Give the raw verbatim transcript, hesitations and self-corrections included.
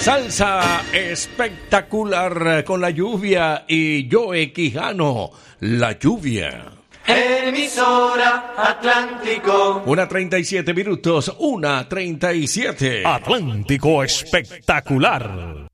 Salsa espectacular con la lluvia y Joe Quijano, la lluvia. Emisora Atlántico. Una treinta y siete minutos, una treinta y siete. Atlántico espectacular.